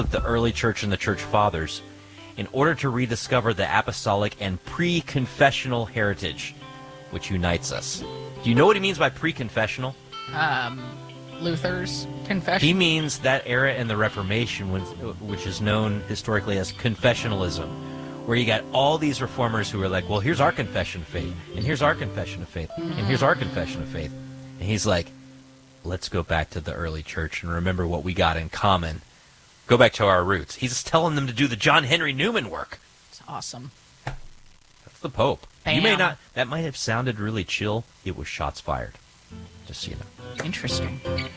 of the early church and the church fathers in order to rediscover the apostolic and pre-confessional heritage which unites us. Do you know what he means by pre-confessional? Luther's confession. He means that era in the Reformation, which is known historically as confessionalism, where you got all these reformers who are like, well, here's our confession of faith, and here's our confession of faith, and here's our confession of faith. And he's like, let's go back to the early church and remember what we got in common. Go back to our roots. He's telling them to do the John Henry Newman work. It's awesome. That's the Pope. Bam. You may not, that might have sounded really chill. It was shots fired. Just so you know. Interesting.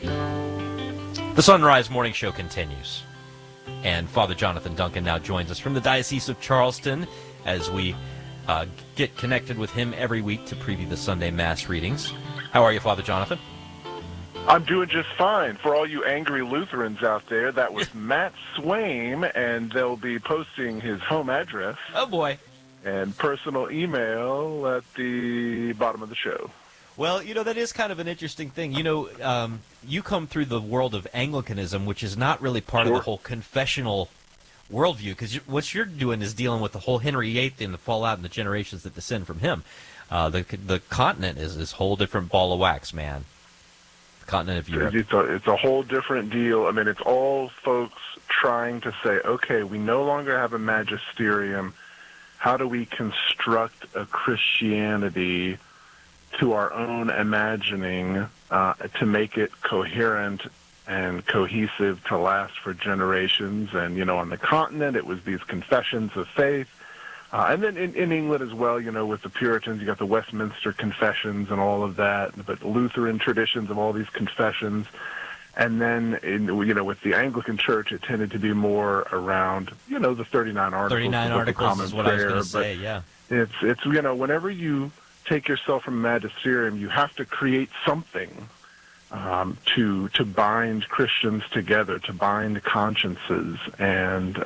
The Sunrise Morning Show continues. And Father Jonathan Duncan now joins us from the Diocese of Charleston as we get connected with him every week to preview the Sunday Mass readings. How are you, Father Jonathan? I'm doing just fine. For all you angry Lutherans out there, that was Matt Swaim, and they'll be posting his home address. Oh, boy. And personal email at the bottom of the show. Well, you know, that is kind of an interesting thing. You know, you come through the world of Anglicanism, which is not really part of the whole confessional worldview, because what you're doing is dealing with the whole Henry VIII and the fallout and the generations that descend from him. The continent is this whole different ball of wax, man. The continent of Europe. It's a whole different deal. I mean, it's all folks trying to say, okay, we no longer have a magisterium. How do we construct a Christianity to our own imagining to make it coherent and cohesive to last for generations? And, you know, on the continent, it was these confessions of faith. And then in England as well, you know, with the Puritans, you got the Westminster Confessions and all of that, but Lutheran traditions of all these confessions. And then, with the Anglican Church, it tended to be more around, you know, the 39 Articles. 39 Articles is what I was going to say, yeah. It's you know, whenever you take yourself from magisterium, you have to create something to bind Christians together, to bind consciences. And,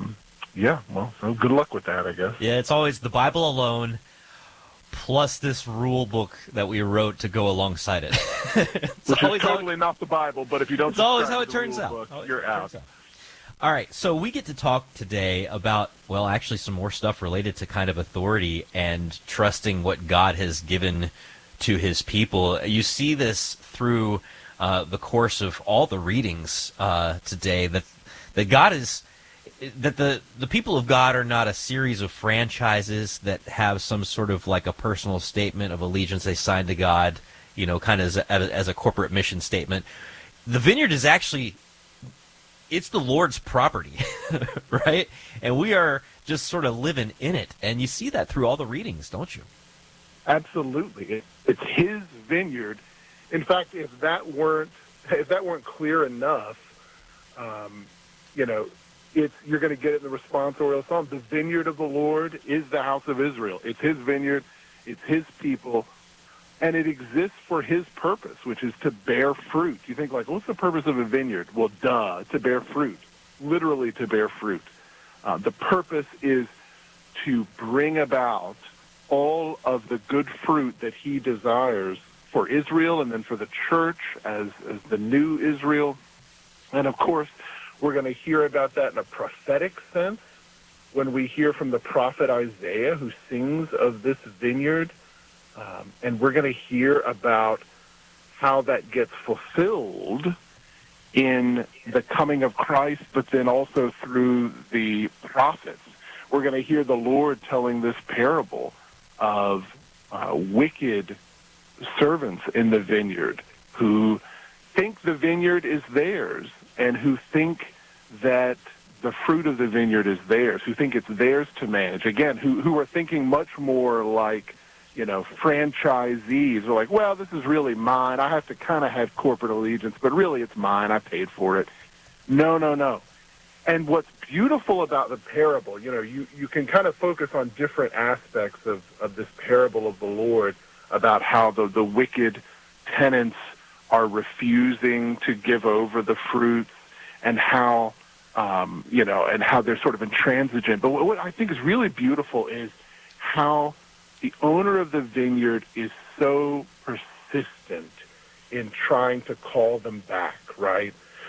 so good luck with that, I guess. Yeah, it's always the Bible alone plus this rule book that we wrote to go alongside it. Which is totally not the Bible, but if you don't it's always how it turns out. You're out. All right, so we get to talk today about, well, actually some more stuff related to kind of authority and trusting what God has given to his people. You see this through the course of all the readings today, that God is... that the people of God are not a series of franchises that have some sort of like a personal statement of allegiance they sign to God, you know, kind of as a corporate mission statement. The vineyard is actually, it's the Lord's property, right? And we are just sort of living in it. And you see that through all the readings, don't you? Absolutely. It's his vineyard. In fact, if that weren't clear enough, you're going to get it in the responsorial psalm. The vineyard of the Lord is the house of Israel. It's his vineyard. It's his people. And it exists for his purpose, which is to bear fruit. You think, like, what's the purpose of a vineyard? Well, to bear fruit. Literally to bear fruit. The purpose is to bring about all of the good fruit that he desires for Israel and then for the church as the new Israel. And, of course, we're going to hear about that in a prophetic sense when we hear from the prophet Isaiah, who sings of this vineyard. And we're going to hear about how that gets fulfilled in the coming of Christ, but then also through the prophets. We're going to hear the Lord telling this parable of wicked servants in the vineyard who think the vineyard is theirs, and who think that the fruit of the vineyard is theirs, who think it's theirs to manage. Again, who are thinking much more like, franchisees. They're like, well, this is really mine. I have to kind of have corporate allegiance, but really it's mine. I paid for it. No. And what's beautiful about the parable, you can kind of focus on different aspects of this parable of the Lord about how the wicked tenants are refusing to give over the fruits, and how, and how they're sort of intransigent. But what I think is really beautiful is how the owner of the vineyard is so persistent in trying to call them back, right?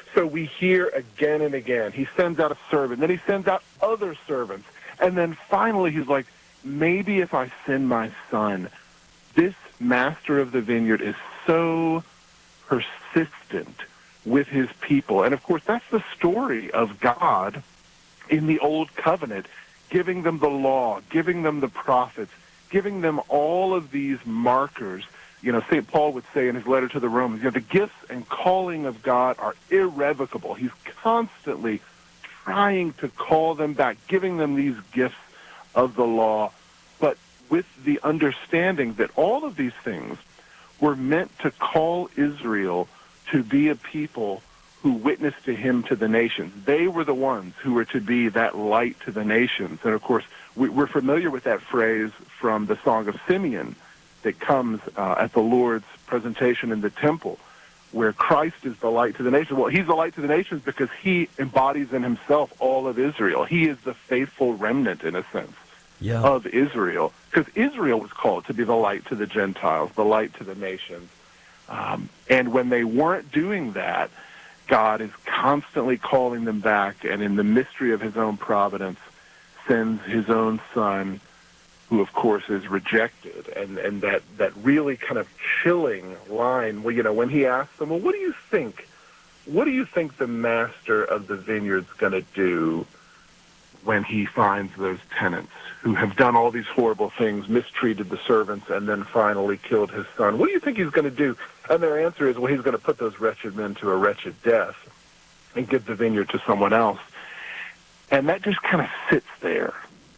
So we hear again and again, he sends out a servant, then he sends out other servants, and then finally he's like, maybe if I send my son. This master of the vineyard is so persistent with his people. And of course, that's the story of God in the Old Covenant, giving them the law, giving them the prophets, giving them all of these markers. You know, St. Paul would say in his letter to the Romans, the gifts and calling of God are irrevocable. He's constantly trying to call them back, giving them these gifts of the law, but with the understanding that all of these things were meant to call Israel to be a people who witnessed to him to the nations. They were the ones who were to be that light to the nations. And of course, we're familiar with that phrase from the Song of Simeon that comes at the Lord's presentation in the temple, where Christ is the light to the nations. Well, he's the light to the nations because he embodies in himself all of Israel. He is the faithful remnant, in a sense, of Israel, because Israel was called to be the light to the Gentiles, the light to the nations. And when they weren't doing that, God is constantly calling them back, and in the mystery of his own providence, sends his own son, who, of course, is rejected. And that really kind of chilling line, well, you know, when he asks them, well, what do you think? What do you think the master of the vineyard's going to do when he finds those tenants who have done all these horrible things, mistreated the servants, and then finally killed his son? What do you think he's going to do? And their answer is, well, he's going to put those wretched men to a wretched death and give the vineyard to someone else. And that just kind of sits there.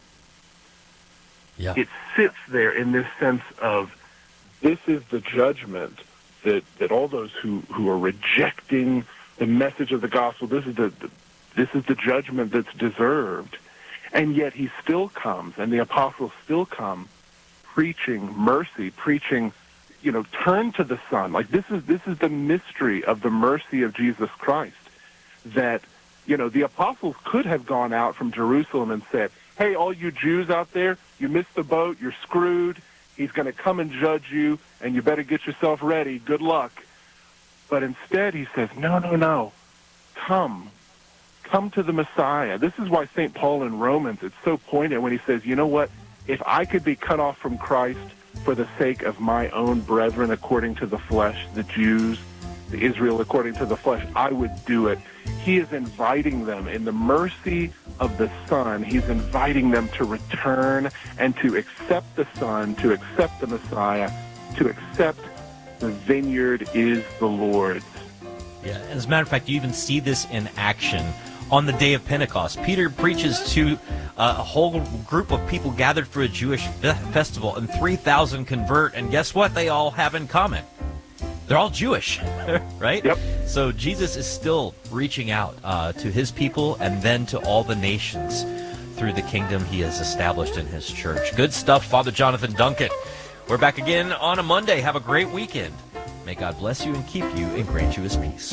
Yeah. It sits there in this sense of, this is the judgment that all those who are rejecting the message of the gospel, this is the judgment that's deserved. And yet he still comes, and the apostles still come, preaching mercy, preaching, you know, turn to the Son. Like, this is the mystery of the mercy of Jesus Christ, that, you know, the apostles could have gone out from Jerusalem and said, hey, all you Jews out there, you missed the boat, you're screwed, he's going to come and judge you, and you better get yourself ready, good luck. But instead he says, no, come to the Messiah. This is why St. Paul in Romans, it's so poignant when he says, you know what, if I could be cut off from Christ for the sake of my own brethren according to the flesh, the Jews, the Israel according to the flesh, I would do it. He is inviting them in the mercy of the Son. He's inviting them to return and to accept the Son, to accept the Messiah, to accept the vineyard is the Lord's. Yeah, as a matter of fact, you even see this in action on the day of Pentecost. Peter preaches to a whole group of people gathered for a Jewish festival, and 3,000 convert, and guess what they all have in common? They're all Jewish, right? Yep. So Jesus is still reaching out to his people and then to all the nations through the kingdom he has established in his church. Good stuff, Father Jonathan Duncan. We're back again on a Monday. Have a great weekend. May God bless you and keep you and grant you his peace.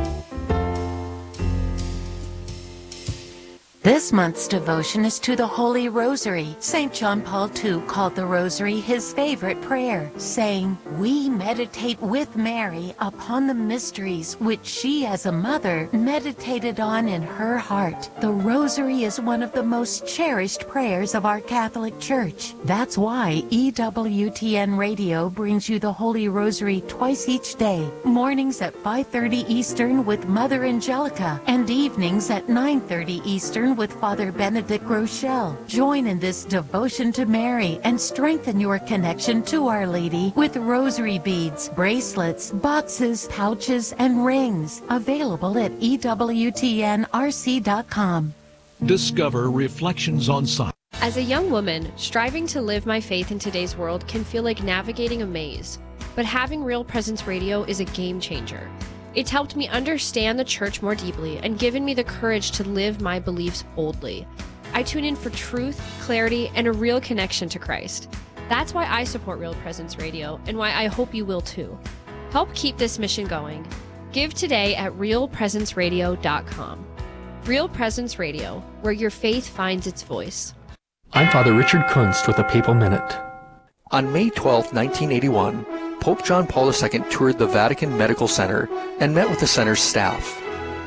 This month's devotion is to the Holy Rosary. St. John Paul II called the Rosary his favorite prayer, saying, "We meditate with Mary upon the mysteries which she as a mother meditated on in her heart." The Rosary is one of the most cherished prayers of our Catholic Church. That's why EWTN Radio brings you the Holy Rosary twice each day, mornings at 5:30 Eastern with Mother Angelica, and evenings at 9:30 Eastern with Father Benedict Rochelle. Join in this devotion to Mary and strengthen your connection to Our Lady with rosary beads, bracelets, boxes, pouches, and rings. Available at EWTNRC.com. Discover Reflections on Science. As a young woman, striving to live my faith in today's world can feel like navigating a maze. But having Real Presence Radio is a game changer. It's helped me understand the church more deeply and given me the courage to live my beliefs boldly. I tune in for truth, clarity, and a real connection to Christ. That's why I support Real Presence Radio and why I hope you will too. Help keep this mission going. Give today at realpresenceradio.com. Real Presence Radio, where your faith finds its voice. I'm Father Richard Kunst with a Papal Minute. On May 12, 1981, Pope John Paul II toured the Vatican Medical Center and met with the center's staff.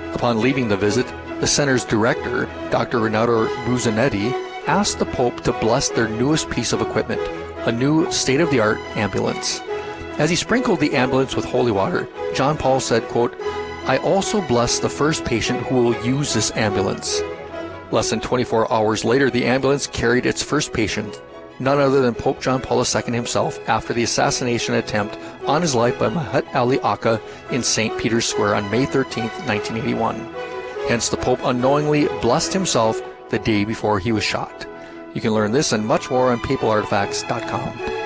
Upon leaving the visit, the center's director, Dr. Renato Buzanetti, asked the Pope to bless their newest piece of equipment, a new state-of-the-art ambulance. As he sprinkled the ambulance with holy water, John Paul said, quote, "I also bless the first patient who will use this ambulance." Less than 24 hours later, the ambulance carried its first patient, none other than Pope John Paul II himself, after the assassination attempt on his life by Mahet Ali Akka in St. Peter's Square on May 13, 1981. Hence, the Pope unknowingly blessed himself the day before he was shot. You can learn this and much more on papalartifacts.com.